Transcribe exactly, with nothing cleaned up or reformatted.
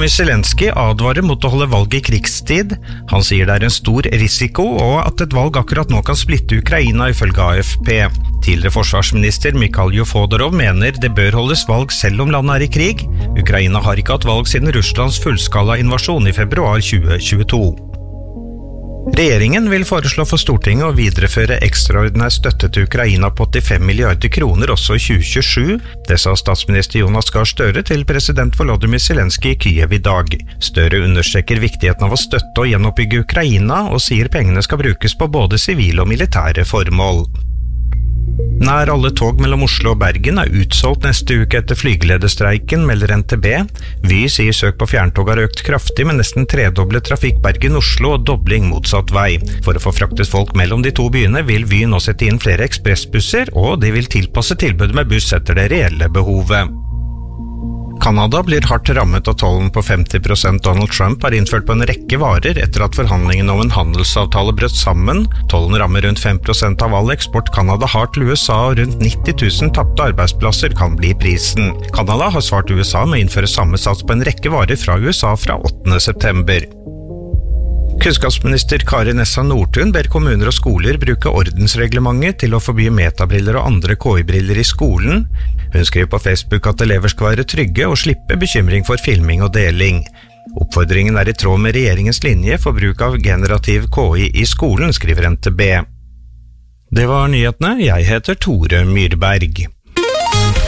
Volodymyr Zelenskyj advarer mot å holde valg i krigstid. Han sier det er en stor risiko, og at et valg akkurat nå kan splitte Ukraina ifølge A F P. Tidligere forsvarsminister Mikhail Fodorov mener det bør holdes valg selv om landet er i krig. Ukraina har ikke hatt valg siden Russlands fullskala invasjon i februar tjue tjueto. Regjeringen vil foreslå for Stortinget å videreføre ekstraordinær støtte til Ukraina på åttifem milliarder kroner også i tjue tjuesju. Det sa statsminister Jonas Gahr Støre til president Volodymyr Zelenskyj i Kyiv i dag. Støre understreker viktigheten av å støtte og gjenoppbygge Ukraina, og sier pengene skal brukes på både sivile og militære formål. Nær alle tog mellom Oslo og Bergen er utsolgt neste uke etter flygelederstreiken, melder N T B. Vy sier søk på fjerntog har økt kraftig, med nesten tredoblet trafikk Bergen-Oslo og dobling motsatt vei. For å få fraktet folk mellom de to byene vil Vy nå sette inn flere ekspressbusser, og de vil tilpasse tilbudet med buss etter det reelle behovet. Kanada blir hardt rammet av tollen på femti prosent Donald Trump har innført på en rekke varer etter at forhandlingene om en handelsavtale brøt sammen. Tollen rammer rundt fem prosent av all eksport Kanada har til U S A, og rundt nitti tusen tapte arbeidsplasser kan bli prisen. Kanada har svart U S A med å innføre samme sats på en rekke varer fra U S A fra åttende september. Kunnskapsminister Kari Nessa Nordtun ber kommuner og skoler bruke ordensreglementet til å forby metabriller og andre K I-briller i skolen. Hun skriver på Facebook at elever skal være trygge og slippe bekymring for filming og deling. Oppfordringen er i tråd med regjeringens linje for bruk av generativ K I i skolen, skriver N T B. Det var nyhetene. Jeg heter Tore Myrberg.